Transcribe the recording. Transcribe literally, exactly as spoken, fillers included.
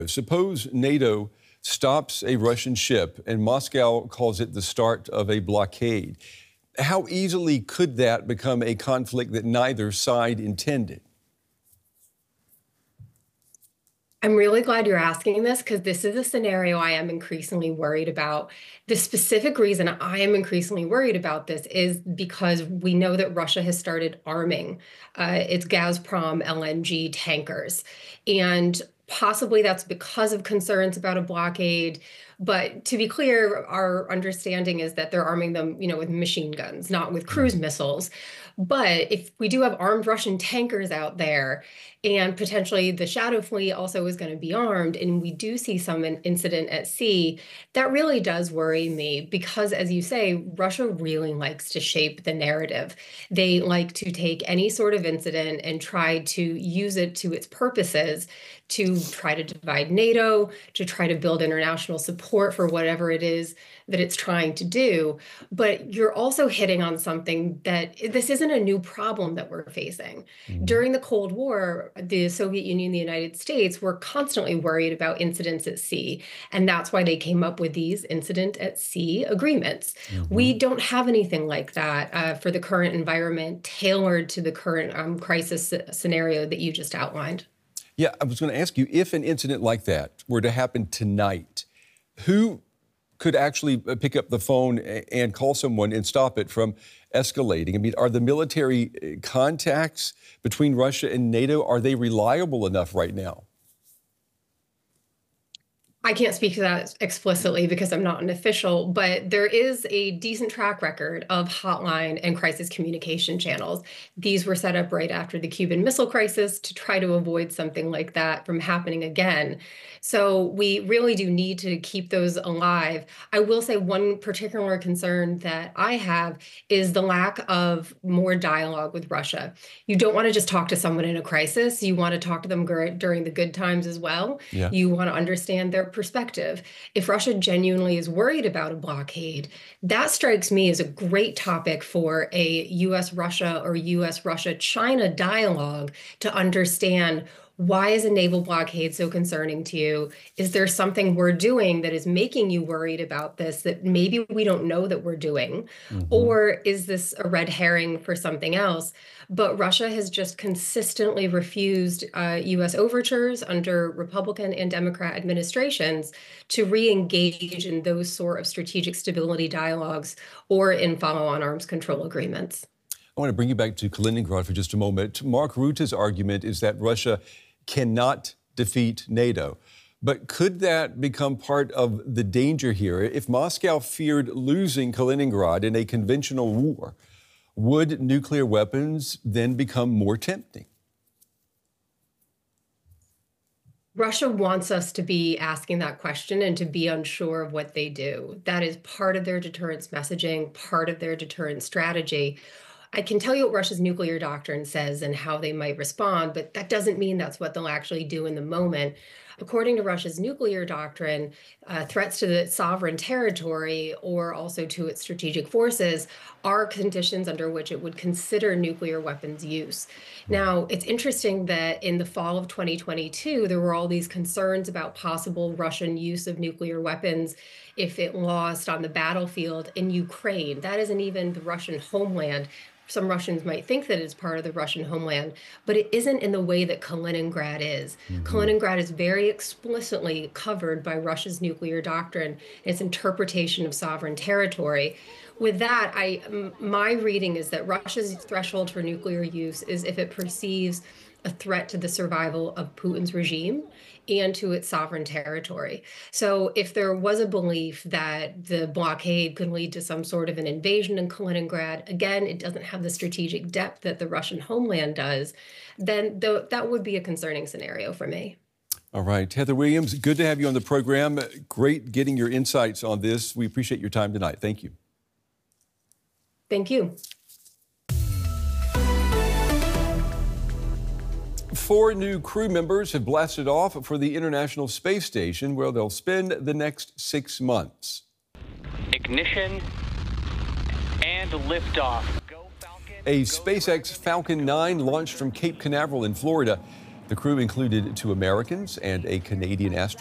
Suppose NATO stops a Russian ship and Moscow calls it the start of a blockade. How easily could that become a conflict that neither side intended? I'm really glad you're asking this because this is a scenario I am increasingly worried about. The specific reason I am increasingly worried about this is because we know that Russia has started arming uh, its Gazprom L N G tankers. And possibly that's because of concerns about a blockade. But to be clear, our understanding is that they're arming them, you know, with machine guns, not with cruise missiles. But if we do have armed Russian tankers out there, and potentially the Shadow Fleet also is going to be armed, and we do see some incident at sea, that really does worry me because, as you say, Russia really likes to shape the narrative. They like to take any sort of incident and try to use it to its purposes, to try to divide NATO, to try to build international support for whatever it is that it's trying to do. But you're also hitting on something that this isn't a new problem that we're facing. Mm-hmm. During the Cold War, the Soviet Union and the United States were constantly worried about incidents at sea. And that's why they came up with these incident at sea agreements. Mm-hmm. We don't have anything like that uh, for the current environment tailored to the current um, crisis scenario that you just outlined. Yeah, I was going to ask you, if an incident like that were to happen tonight, who could actually pick up the phone and call someone and stop it from escalating? I mean, are the military contacts between Russia and NATO, are they reliable enough right now? I can't speak to that explicitly because I'm not an official, but there is a decent track record of hotline and crisis communication channels. These were set up right after the Cuban Missile Crisis to try to avoid something like that from happening again. So we really do need to keep those alive. I will say one particular concern that I have is the lack of more dialogue with Russia. You don't want to just talk to someone in a crisis. You want to talk to them during the good times as well. Yeah. You want to understand their perspective. If Russia genuinely is worried about a blockade, that strikes me as a great topic for a U S Russia or U S Russia China dialogue to understand, why is a naval blockade so concerning to you? Is there something we're doing that is making you worried about this that maybe we don't know that we're doing? Mm-hmm. Or is this a red herring for something else? But Russia has just consistently refused uh, U S overtures under Republican and Democrat administrations to re-engage in those sort of strategic stability dialogues or in follow-on arms control agreements. I want to bring you back to Kaliningrad for just a moment. Mark Rutte's argument is that Russia cannot defeat NATO. But could that become part of the danger here? If Moscow feared losing Kaliningrad in a conventional war, would nuclear weapons then become more tempting? Russia wants us to be asking that question and to be unsure of what they do. That is part of their deterrence messaging, part of their deterrence strategy. I can tell you what Russia's nuclear doctrine says and how they might respond, but that doesn't mean that's what they'll actually do in the moment. According to Russia's nuclear doctrine, uh, threats to the sovereign territory or also to its strategic forces are conditions under which it would consider nuclear weapons use. Now, it's interesting that in the fall of twenty twenty-two, there were all these concerns about possible Russian use of nuclear weapons if it lost on the battlefield in Ukraine. That isn't even the Russian homeland. Some Russians might think that it's part of the Russian homeland, but it isn't in the way that Kaliningrad is. Mm-hmm. Kaliningrad is very explicitly covered by Russia's nuclear doctrine and its interpretation of sovereign territory. With that, I, my reading is that Russia's threshold for nuclear use is if it perceives a threat to the survival of Putin's regime and to its sovereign territory. So if there was a belief that the blockade could lead to some sort of an invasion in Kaliningrad, again, it doesn't have the strategic depth that the Russian homeland does, then th- that would be a concerning scenario for me. All right. Heather Williams, good to have you on the program. Great getting your insights on this. We appreciate your time tonight. Thank you. Thank you. Four new crew members have blasted off for the International Space Station, where they'll spend the next six months. Ignition and liftoff. Go, Falcon. A Go, SpaceX Falcon nine launched from Cape Canaveral in Florida. The crew included two Americans and a Canadian astronaut.